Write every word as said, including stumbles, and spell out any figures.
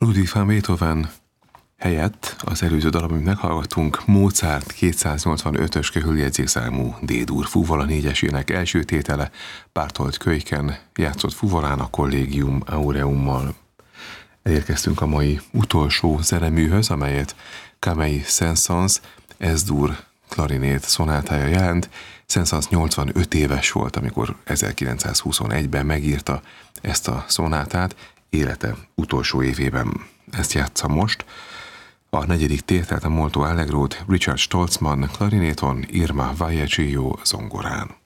Ludwig van Beethoven helyett az előző darab, amit meghallgattunk, Mozart kétszáznyolcvanötös köhöljegyzékszámú D-dur fuvola négyesének első tétele, Bartold Kölyken játszott fuvolán a Collegium Aureummal. Elérkeztünk a mai utolsó zeneműhöz, amelyet Camille Saint-Saëns S-dur klarinét szonátája jelent. Saint-Saëns nyolcvanöt éves volt, amikor ezerkilencszázhuszonegyben megírta ezt a szonátát, élete utolsó évében. Ezt játssza most. A negyedik tételt, a Molto Allegrót Richard Stolzmann klarinéton, Irma Vallecillo zongorán.